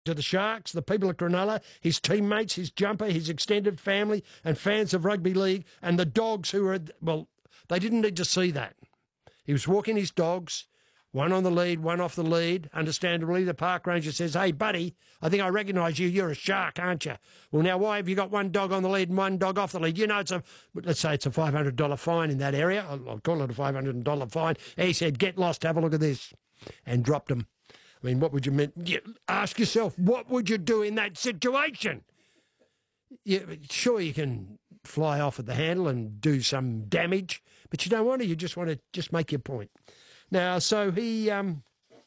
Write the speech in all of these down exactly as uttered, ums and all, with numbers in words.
to the Sharks, the people at Cronulla, his teammates, his jumper, his extended family and fans of rugby league and the dogs who were, well, they didn't need to see that. He was walking his dogs, one on the lead, one off the lead. Understandably, the park ranger says, hey, buddy, I think I recognise you. You're a shark, aren't you? Well, now, why have you got one dog on the lead and one dog off the lead? You know, it's a, let's say it's a five hundred dollars fine in that area. I'll, I'll call it a five hundred dollars fine. He said, get lost, have a look at this, and dropped him. I mean, what would you mean? You ask yourself, what would you do in that situation? You, sure, you can fly off at the handle and do some damage, but you don't want to. You just want to just make your point. Now, so he um,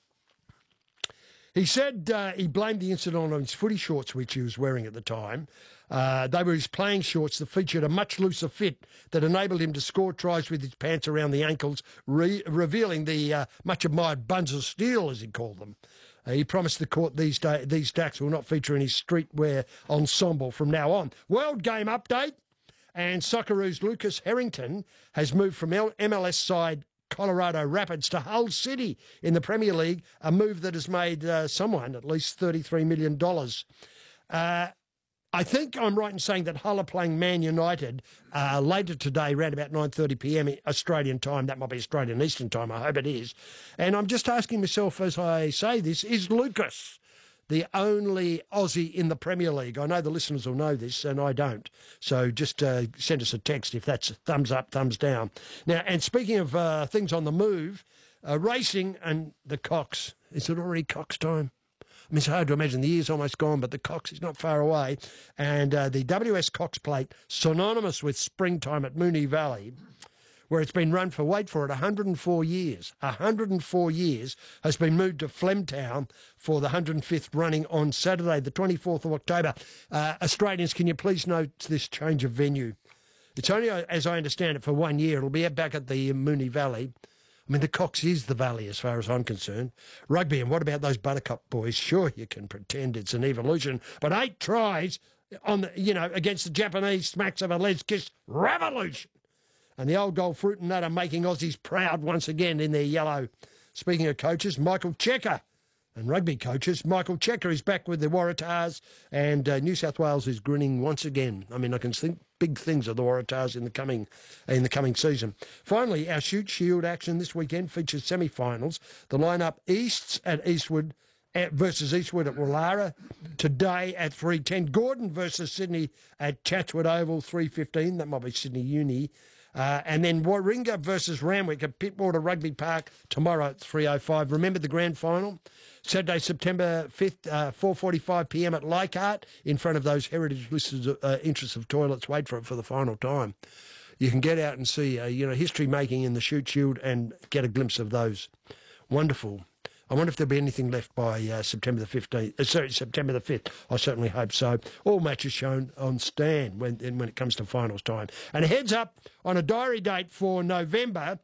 he said uh, he blamed the incident on his footy shorts, which he was wearing at the time. Uh, they were his playing shorts that featured a much looser fit that enabled him to score tries with his pants around the ankles, re- revealing the uh, much-admired buns of steel, as he called them. Uh, he promised the court these, day- these stacks will not feature in his streetwear ensemble from now on. World Game update, and Socceroos' Lucas Harrington has moved from L- M L S side Colorado Rapids to Hull City in the Premier League, a move that has made uh, someone at least thirty-three million dollars. Uh, I think I'm right in saying that Hull are playing Man United uh, later today, around about nine thirty p m Australian time. That might be Australian Eastern time. I hope it is. And I'm just asking myself as I say this, is Lucas the only Aussie in the Premier League? I know the listeners will know this, and I don't. So just uh, send us a text if that's thumbs up, thumbs down. Now, and speaking of uh, things on the move, uh, racing and the Cox. Is it already Cox time? I mean, it's hard to imagine. The year's almost gone, but the Cox is not far away. And uh, the W S Cox Plate, synonymous with springtime at Moonee Valley, where it's been run for, wait for it, one hundred four years. one hundred four years, has been moved to Flemtown for the one hundred fifth running on Saturday, the twenty-fourth of October. Uh, Australians, can you please note this change of venue? It's only, as I understand it, for one year. It'll be back at the Moonee Valley. I mean, the Cox is the valley as far as I'm concerned. Rugby, and what about those Buttercup boys? Sure, you can pretend it's an evolution, but eight tries on the, you know, against the Japanese smacks of a Les Kiss revolution. And the old gold fruit and nut are making Aussies proud once again in their yellow. Speaking of coaches, Michael Checker and rugby coaches, Michael Checker is back with the Waratahs, and uh, New South Wales is grinning once again. I mean, I can think big things of the Waratahs in the coming in the coming season. Finally, our Shoot Shield action this weekend features semi-finals. The lineup: Easts at Eastwood at, versus Eastwood at Wallara today at three ten. Gordon versus Sydney at Chatswood Oval three fifteen. That might be Sydney Uni. Uh, and then Warringah versus Randwick at Pittwater Rugby Park tomorrow at three oh five. Remember the grand final? Saturday, September fifth, uh, four forty-five p m at Leichhardt, in front of those heritage listed uh, interests of toilets. Wait for it for the final time. You can get out and see, uh, you know, history making in the Shoot Shield and get a glimpse of those. Wonderful. I wonder if there'll be anything left by uh, September the fifteenth. Uh, sorry, September the fifth. I certainly hope so. All matches shown on Stan when when it comes to finals time. And a heads up on a diary date for November.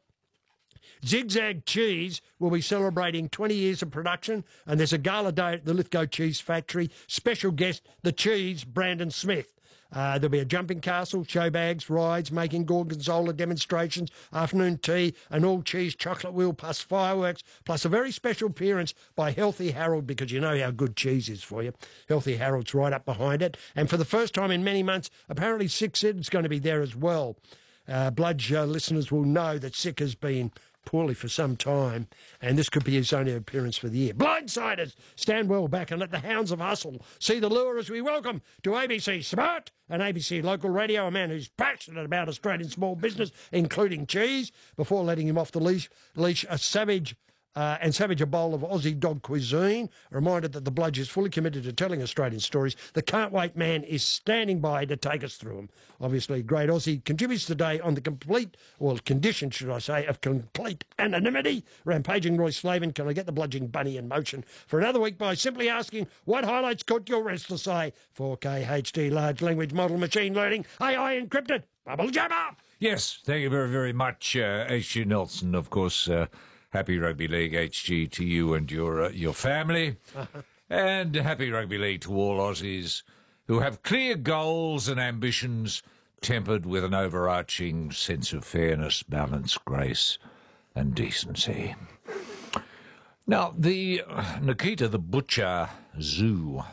Zigzag Cheese will be celebrating twenty years of production, and there's a gala day at the Lithgow Cheese Factory. Special guest, the Cheese, Brandon Smith. Uh, there'll be a jumping castle, show bags, rides, making gorgonzola demonstrations, afternoon tea, an all-cheese chocolate wheel, plus fireworks, plus a very special appearance by Healthy Harold, because you know how good cheese is for you. Healthy Harold's right up behind it. And for the first time in many months, apparently Sick Sid's going to be there as well. Uh, Bludge uh, listeners will know that Sick has been poorly for some time, and this could be his only appearance for the year. Blindsiders, stand well back and let the hounds of hustle see the lure as we welcome to A B C Smart and A B C Local Radio, a man who's passionate about Australian small business, including cheese. Before letting him off the leash, leash a savage Uh, and savage a bowl of Aussie dog cuisine. A reminder that the Bludge is fully committed to telling Australian stories. The Can't Wait man is standing by to take us through them. Obviously, Great Aussie contributes today on the complete, or condition, should I say, of complete anonymity. Rampaging Roy Slavin, can I get the bludging bunny in motion for another week by simply asking what highlights caught your restless eye? four K H D, large language model, machine learning, A I encrypted, bubble jabber. Yes, thank you very, very much, uh, H G Nelson, of course. Uh, Happy Rugby League, H G, to you and your uh, your family. And happy Rugby League to all Aussies who have clear goals and ambitions tempered with an overarching sense of fairness, balance, grace and decency. Now, the uh, Nikita the Butcher Zoo